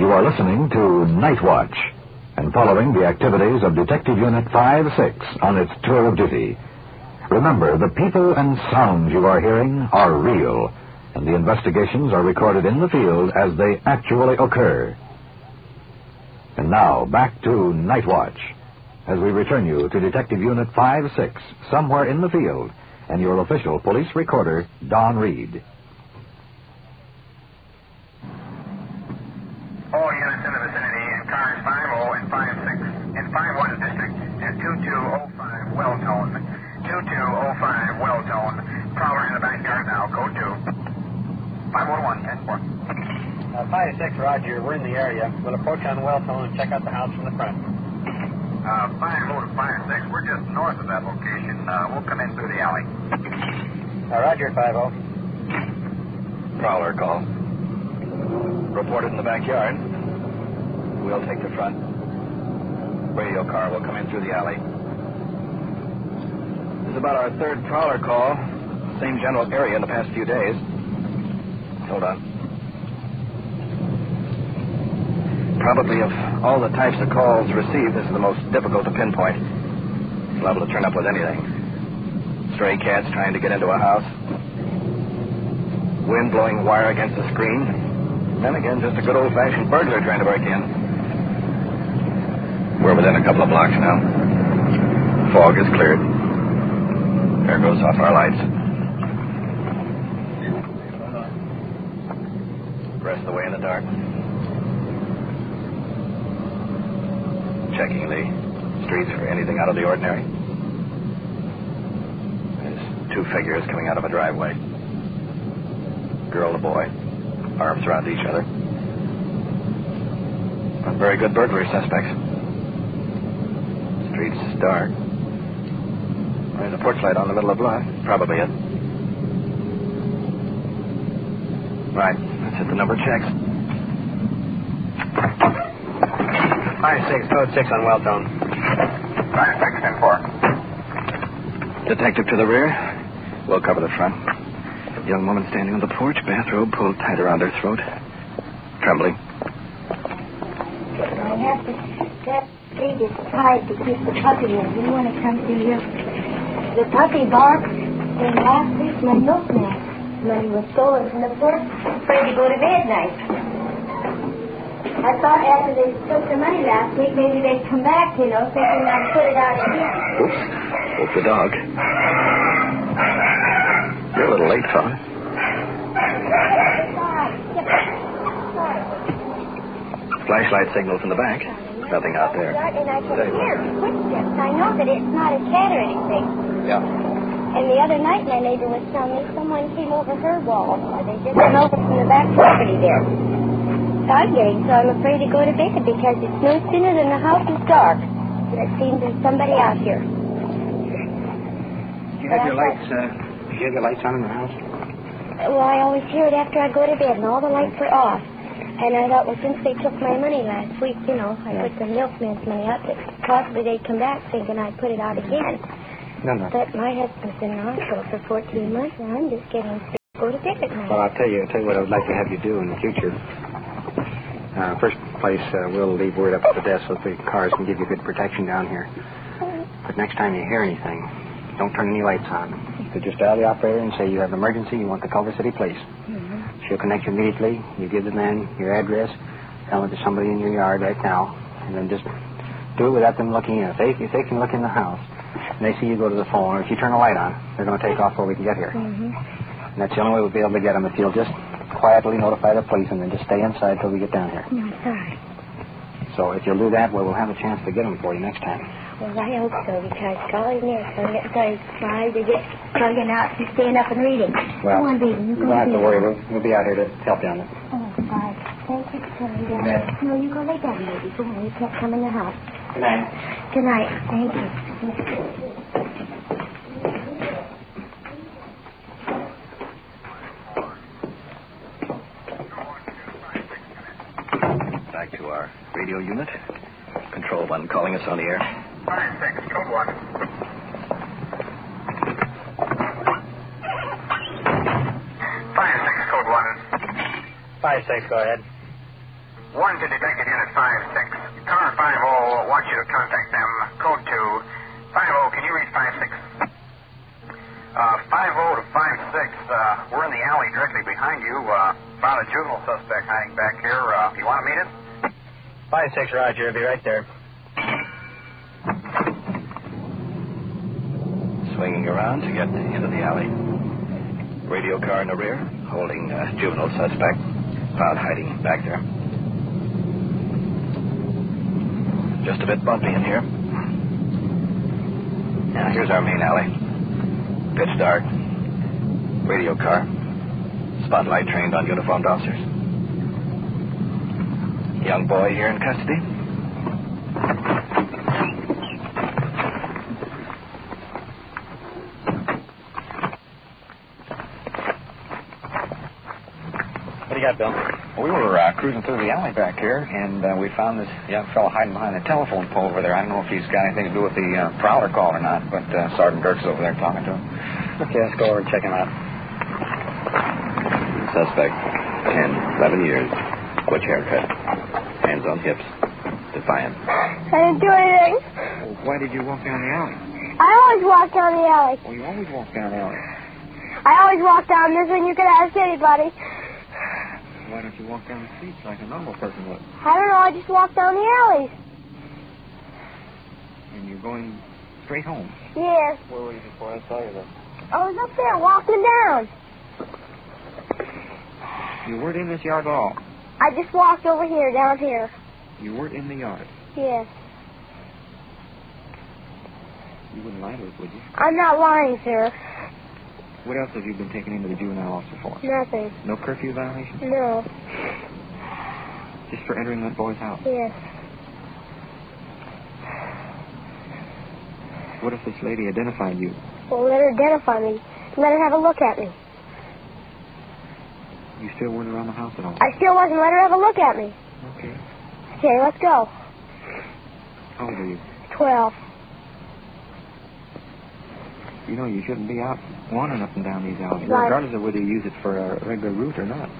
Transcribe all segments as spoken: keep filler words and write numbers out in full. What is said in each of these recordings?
are listening to Night Watch and following the activities of Detective Unit five six on its tour of duty. Remember, the people and sounds you are hearing are real, and the investigations are recorded in the field as they actually occur. And now, back to Night Watch, as we return you to Detective Unit five six, somewhere in the field, and your official police recorder, Don Reed. All units in the vicinity in cars five oh and five six in five one district and two two oh five Welltone. two two oh five Welltone. Prowler in the backyard now. Code two. five one one, ten four. Uh, five six, Roger. We're in the area. We'll approach on Welltone and check out the house from the front. Uh, five oh to five six. We're just north of that location. Uh, we'll come in through the alley. Uh, Roger, five oh. Prowler call. Reported in the backyard. We'll take the front. Radio car will come in through the alley. This is about our third Prowler call. Same general area in the past few days. Hold on. Probably of all the types of calls received, this is the most difficult to pinpoint. It's liable to turn up with anything. Stray cats trying to get into a house. Wind blowing wire against the screen. Then again, just a good old-fashioned burglar trying to break in. We're within a couple of blocks now. Fog is cleared. There goes off our lights. Rest the way in the dark. Checking the streets for anything out of the ordinary. There's two figures coming out of a driveway. Girl and boy. Arms around each other. Not very good burglary suspects. Street's dark. There's a porch light on the middle of the block. Probably it. Right. Let's hit the number checks. five six, code six on Welltone. five six, ten four. Detective to the rear. We'll cover the front. Young woman standing on the porch, bathrobe pulled tight around her throat. Trembling. I have to that baby is tied to keep the puppy in. Do you want to come see you? The puppy barks, and last week my milkman money was stolen from the porch. Afraid to go to bed night. I thought after they took the money last week, maybe they'd come back, you know, thinking I'd put it out again. Oops. Woke the dog. You're a little late, fella. Flashlight signals in the back. Nothing out there. And I can hear footsteps. I know that it's not a cat or anything. Yeah. And the other night, my neighbor was telling me someone came over her wall. They just came over from the back property there. Stargating, so I'm afraid to go to bed because it's no sooner than the house is dark. And it seems there's somebody out here. You have your lights, uh, you have your lights on in the house? Well, I always hear it after I go to bed, and all the lights are off. And I thought, well, since they took my money last week, you know, I Yeah. put the milkman's money up, that possibly they'd come back thinking I'd put it out again. No, no. But my husband's been in the hospital for fourteen months, and I'm just getting sick to go to bed at night. Well, I'll tell you, I'll tell you what I would like to have you do in the future. Uh, first place, uh, we'll leave word up at the desk so the cars can give you good protection down here. But next time you hear anything, don't turn any lights on. So just dial the operator and say you have an emergency, you want the Culver City Police. Mm-hmm. She'll connect you immediately. You give the man your address, tell them there's somebody in your yard right now, and then just do it without them looking in. If they, if they can look in the house and they see you go to the phone, or if you turn the light on, they're going to take off before we can get here. Mm-hmm. And that's the only way we'll be able to get them, if you'll just quietly notify the police and then just stay inside till we get down here. No, I'm sorry. So if you'll do that, well, we'll have a chance to get them for you next time. Well, I hope so, because golly, near so I'm getting so excited to get plugging out and staying up and reading. Well, Go on, baby. You you go don't have to read. worry. We'll, we'll be out here to help you on it. Oh, bye. Thank you for coming down. Good night. No, you go lay down, baby. Go on. You can't come in the house. Good night. Good night. Thank you. Back to our radio unit. Control one calling us on the air. Five six, code one. Five six, code one. Five six, go ahead. One to Detective Unit five six. Car five oh wants you to contact them. Code two. five oh, can you read five six? Uh, five oh to five six. Uh, we're in the alley directly behind you. Uh, found a juvenile suspect hiding back here. Uh, you want to meet us? five six, Roger. I'll be right there. Swinging around to get into the alley. Radio car in the rear, holding a juvenile suspect. Found hiding back there. Just a bit bumpy in here. Now, here's our main alley. Pitch dark. Radio car. Spotlight trained on uniformed officers. Young boy here in custody. What do you got, Bill? We were uh, cruising through the alley back here, and uh, we found this young fellow hiding behind the telephone pole over there. I don't know if he's got anything to do with the uh, prowler call or not, but uh, Sergeant Dirks is over there talking to him. Okay, let's go over and check him out. Suspect, ten, eleven years. Butch haircut. Hands on hips. Defiant. I didn't do anything. Well, why did you walk down the alley? I always walk down the alley. Well, you always walk down the alley. I always walk down this one. You can ask anybody. Why don't you walk down the streets like a normal person would? I don't know. I just walk down the alleys. And you're going straight home? Yes. Where were you before I saw you then? I was up there walking down. You weren't in this yard at all? I just walked over here, down here. You weren't in the yard? Yes. You wouldn't lie to us, would you? I'm not lying, sir. What else have you been taken into the juvenile officer for? Nothing. No curfew violation? No. Just for entering that boy's house? Yes. What if this lady identified you? Well, let her identify me. Let her have a look at me. You still weren't around the house at all? I still wasn't. Let her have a look at me. Okay. Okay, let's go. How old are you? Twelve. You know, you shouldn't be out wandering up and down these alleys, Right. regardless of whether you use it for a regular route or not.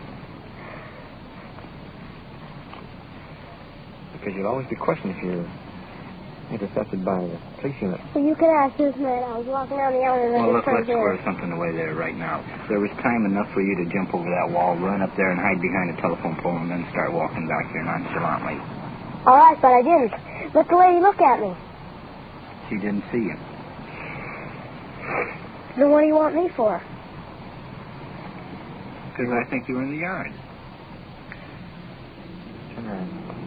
Because you'll always be questioned if you're intercepted by the police unit. Well, you can ask this man. I was walking down the alley and Well, I look, just let's square something away there right now. There was time enough for you to jump over that wall, run up there and hide behind a telephone pole, and then start walking back here nonchalantly. All right, but I didn't. Let the lady look at me. She didn't see you. Then what do you want me for? Because I think you were in the yard. Turn around.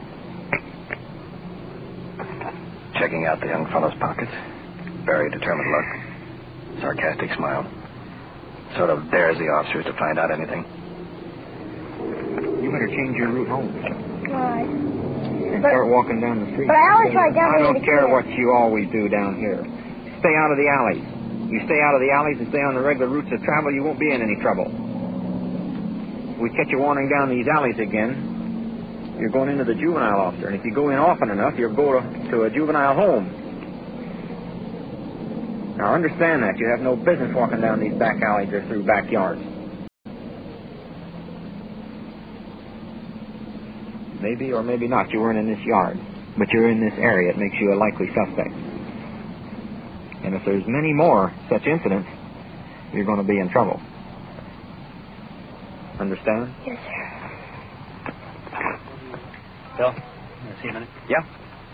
Checking out the young fellow's pockets. Very determined look. Sarcastic smile. Sort of dares the officers to find out anything. You better change your route home. Right. And But- start walking down the street. But I always ride down I here don't to care get what you always do down here. Stay out of the alleys. You stay out of the alleys and stay on the regular routes of travel, you won't be in any trouble. We catch you wandering down these alleys again, you're going into the juvenile officer. And if you go in often enough, you'll go to, to a juvenile home. Now, understand that. You have no business walking down these back alleys or through backyards. Maybe or maybe not, you weren't in this yard. But you're in this area. It makes you a likely suspect. And if there's many more such incidents, you're going to be in trouble. Understand? Yes, sir. Bill, you want to see a minute? Yeah.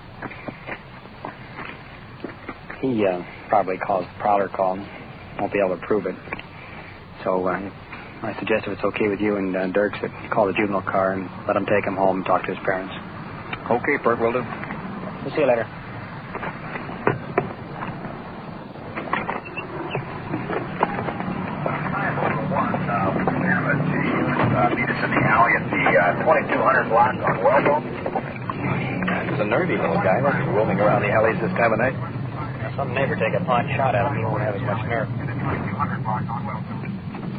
He uh, probably caused the prowler call. Won't be able to prove it. So uh, I suggest if it's okay with you and uh, Dirks, that you call the juvenile car and let him take him home and talk to his parents. Okay, Bert, will do. We'll see you later. Meet us in the alley at the uh, twenty-two hundred block on Wellbone. He's a nervy little guy, that's roaming around the alleys this time of night. Now, some neighbor take a pot shot at him, he won't have as much nerve. twenty-two hundred block on Wellbone.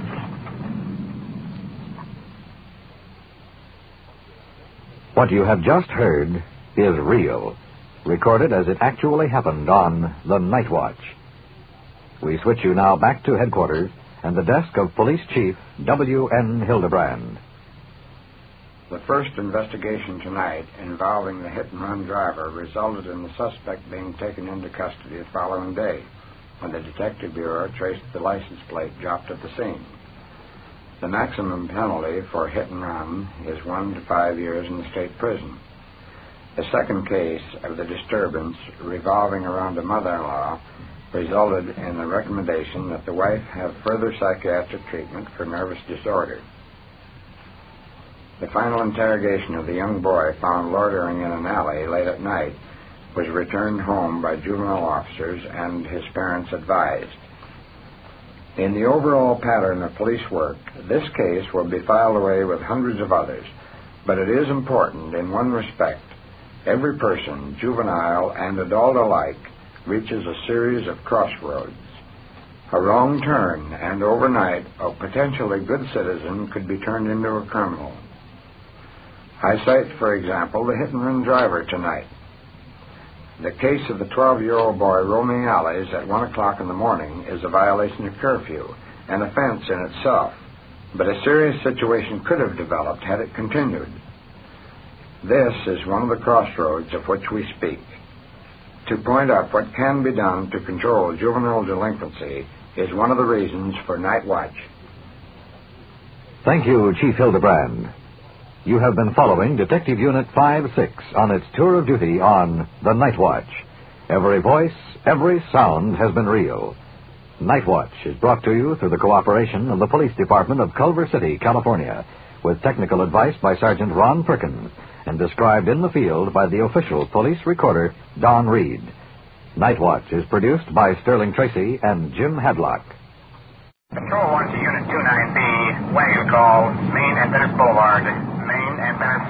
What you have just heard is real, recorded as it actually happened on The Night Watch. We switch you now back to headquarters and the desk of Police Chief W N Hildebrand. The first investigation tonight involving the hit-and-run driver resulted in the suspect being taken into custody the following day, when the Detective Bureau traced the license plate dropped at the scene. The maximum penalty for hit-and-run is one to five years in the state prison. The second case of the disturbance revolving around a mother-in-law resulted in the recommendation that the wife have further psychiatric treatment for nervous disorder. The final interrogation of the young boy found loitering in an alley late at night was returned home by juvenile officers and his parents advised. In the overall pattern of police work, this case will be filed away with hundreds of others, but it is important in one respect. Every person, juvenile and adult alike, reaches a series of crossroads. A wrong turn, and overnight, a potentially good citizen could be turned into a criminal. I cite, for example, the hit-and-run driver tonight. The case of the twelve-year-old boy roaming alleys at one o'clock in the morning is a violation of curfew, an offense in itself, but a serious situation could have developed had it continued. This is one of the crossroads of which we speak. To point out what can be done to control juvenile delinquency is one of the reasons for Night Watch. Thank you, Chief Hildebrand. You have been following Detective Unit five six on its tour of duty on The Night Watch. Every voice, every sound has been real. Night Watch is brought to you through the cooperation of the Police Department of Culver City, California, with technical advice by Sergeant Ron Perkins, and described in the field by the official police recorder, Don Reed. Night Watch is produced by Sterling Tracy and Jim Hadlock. Control one to Unit two nine B, wagon call, Main and Venice Boulevard. Main and Venice.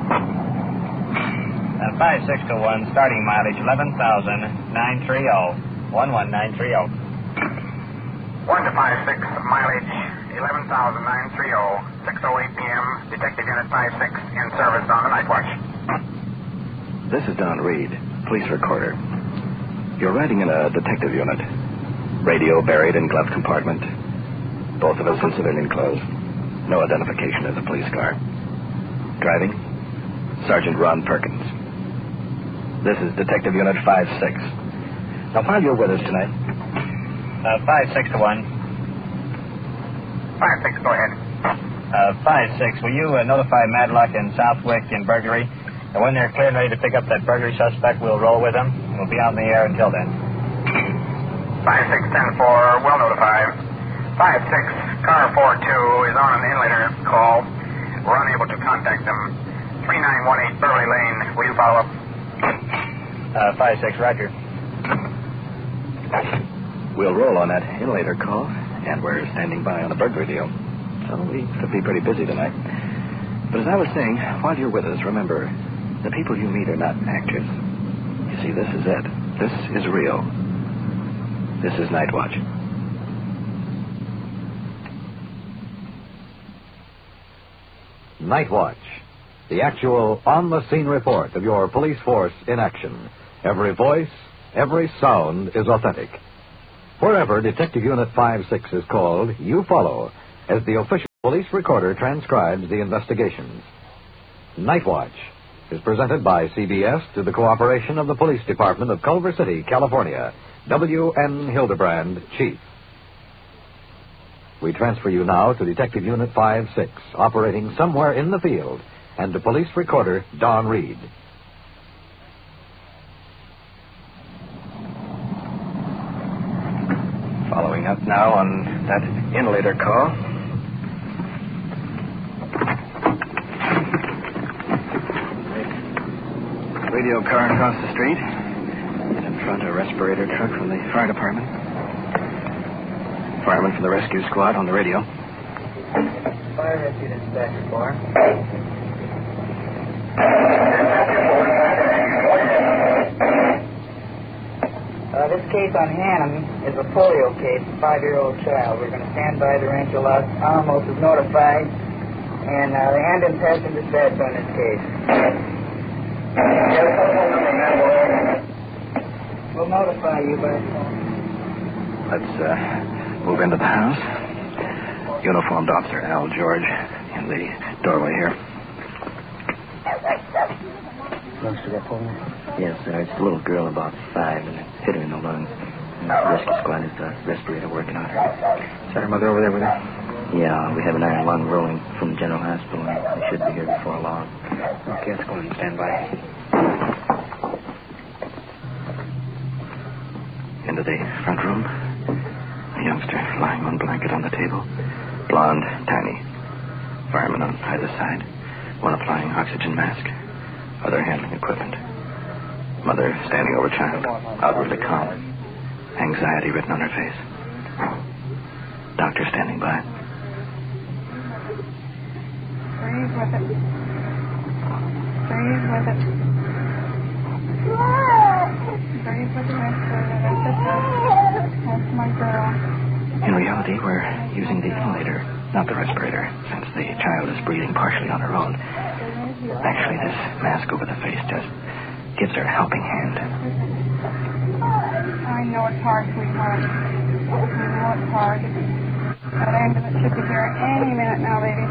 Uh, five six to one, starting mileage eleven thousand nine thirty, one one nine three zero. one to five six, mileage eleven thousand nine thirty, six oh eight p.m., Detective Unit five six in service on the Night Watch. This is Don Reed, police recorder. You're riding in a detective unit. Radio buried in glove compartment. Both of us in civilian clothes. No identification as a police car. Driving? Sergeant Ron Perkins. This is Detective Unit five six. Now, while you're with us tonight... Uh, five six to one. five six, go ahead. Uh, five six, will you uh, notify Madlock and Southwick in burglary? And when they're clear and ready to pick up that burglary suspect, we'll roll with them. We'll be out in the air until then. five six ten four, well notified. five six, car four two is on an inlater call. We're unable to contact them. three nine one eight Burley Lane, will you follow up? Uh, five six, roger. We'll roll on that inlater call, and we're standing by on a burglary deal. So we could be pretty busy tonight. But as I was saying, while you're with us, remember, the people you meet are not actors. You see, this is it. This is real. This is Night Watch. Night Watch, the actual on-the-scene report of your police force in action. Every voice, every sound is authentic. Wherever Detective Unit five six is called, you follow, as the official police recorder transcribes the investigations. Night Watch is presented by C B S to the cooperation of the Police Department of Culver City, California. W N Hildebrand, Chief. We transfer you now to Detective Unit five six, operating somewhere in the field, and to Police Recorder Don Reed. Following up now on that inlater call. Radio car across the street. And in front, a respirator truck from the fire department. Fireman from the rescue squad on the radio. Fire rescue dispatcher four. Uh, this case on Hannum is a polio case, a five-year-old child. We're going to stand by the Rancho Los Alamos is notified, and uh, the ambulance has been dispatched on this case. We'll notify you by phone. Let's uh, move into the house. Uniformed Officer Al George in the doorway here. Youngster got pulled in? Yes, sir. It's a little girl about five, and it hit her in the lung. And the rescue squad is the respirator working on her. Is that her mother over there with her? Yeah, we have an iron lung rolling from the general hospital, and they should be here before long. Okay, let's go in and stand by. Into the front room. A youngster lying on blanket on the table. Blonde, tiny. Fireman on either side. One applying oxygen mask. Other handling equipment. Mother standing over child, outwardly calm. Anxiety written on her face. Doctor standing by. Breathe with it. Breathe with it. Breathe with the respirator. That's it. That's my girl. In reality, we're using the inhalator, not the respirator, since the child is breathing partially on her own. Actually, this mask over the face just gives her a helping hand. I know it's hard, sweetheart. I know it's hard. That ambulance should be here any minute now, baby.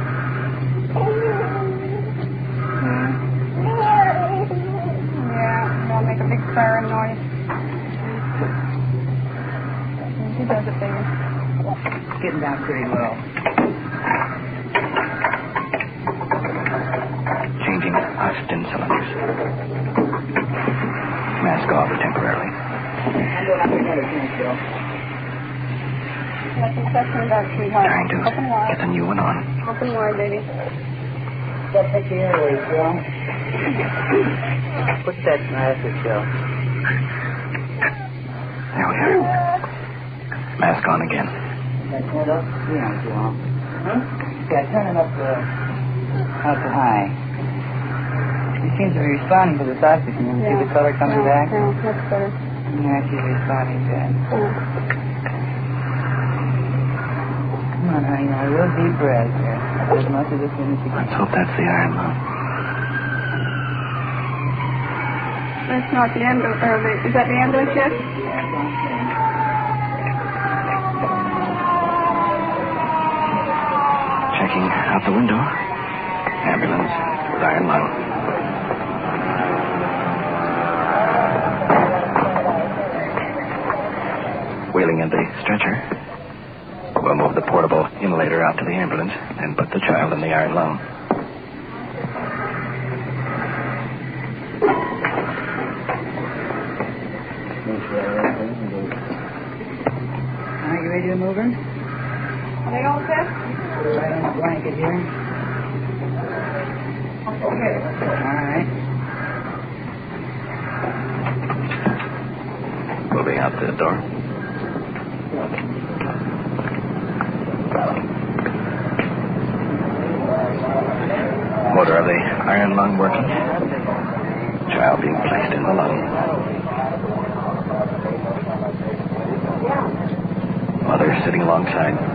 Hmm? Yeah, they'll make a big siren noise. She does it, baby. It's getting down pretty low. Changing oxygen cylinders. Mask off temporarily. I'm going up another drink, Bill. That's a suction back, sweetheart. Trying to Open wide. get the new one on. Open wide, baby. That take your airways, Bill. Put that mask, Bill. There we are. Mask on again. That turn up? Yeah, Bill. Huh? Yeah, turn it up, uh, up to high. He seems to be responding to this oxygen. You Yeah. see the color coming Yeah, back? yeah, that's better. Yeah, she's responding good. Yeah. Come on, honey, now, a real deep breath here. As much of this in as you Let's can. hope that's the iron lung. That's not the ambulance. Or the, is that the ambulance yet? Checking out the window. Ambulance with iron lung. Wheeling in the stretcher. We'll move the portable inhalator out to the ambulance and put the child in the iron lung. All right, you ready to move her? Are they all set? Put her right on the blanket here. Okay. All right. Moving out the door. Motor of the iron lung working. Child being placed in the lung. Mother sitting alongside.